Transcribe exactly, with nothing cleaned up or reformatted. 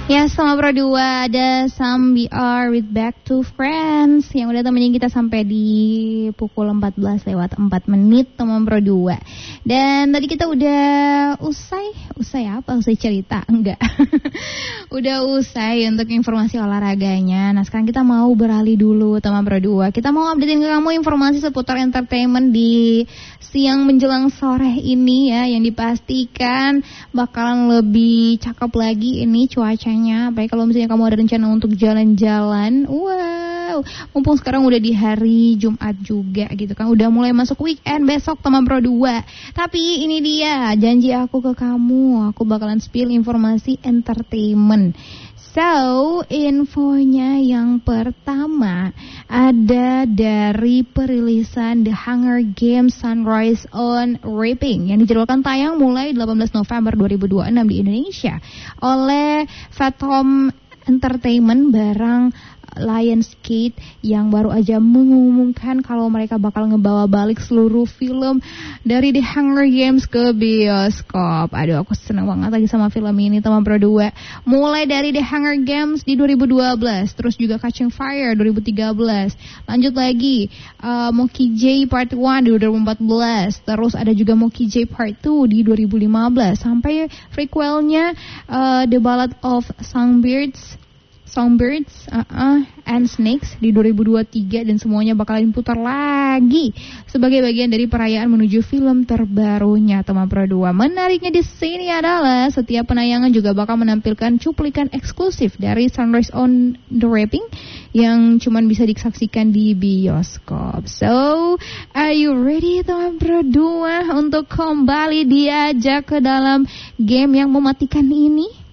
Ya, sama Pro dua ada Some We Are with Back to Friends yang udah temenin kita sampai di pukul empat belas lewat empat menit, teman Pro dua. Dan tadi kita udah usai, usai apa? Usai cerita? Enggak. Udah usai untuk informasi olahraganya. Nah, sekarang kita mau beralih dulu, teman Pro dua. Kita mau updatein ke kamu informasi seputar entertainment di siang menjelang sore ini ya, yang dipastikan bakalan lebih cakep lagi ini cuacanya. Baik kalau misalnya kamu ada rencana untuk jalan-jalan, wow, mumpung sekarang udah di hari Jumat juga gitu kan, udah mulai masuk weekend besok, teman Pro dua. Tapi ini dia janji aku ke kamu, aku bakalan spill informasi entertainment. So, infonya yang pertama ada dari perilisan The Hunger Games Sunrise on Reaping yang dijadwalkan tayang mulai delapan belas November dua ribu dua puluh enam di Indonesia oleh Phantom Entertainment bareng Lionsgate yang baru aja mengumumkan kalau mereka bakal ngebawa balik seluruh film dari The Hunger Games ke bioskop. Aduh, aku senang banget lagi sama film ini, teman Pro dua. Mulai dari The Hunger Games di dua ribu dua belas, terus juga Catching Fire dua ribu tiga belas. Lanjut lagi uh, Mockingjay Part satu di dua ribu empat belas, terus ada juga Mockingjay Part dua di dua ribu lima belas, sampai prequelnya uh, The Ballad of Songbirds Songbirds uh-uh, and Snakes di dua ribu dua puluh tiga, dan semuanya bakalan diputar lagi sebagai bagian dari perayaan menuju film terbarunya, teman Pro dua. Menariknya di sini adalah setiap penayangan juga bakal menampilkan cuplikan eksklusif dari Sunrise on the Reaping yang cuman bisa disaksikan di bioskop. So, are you ready, teman Pro dua, untuk kembali diajak ke dalam game yang mematikan ini?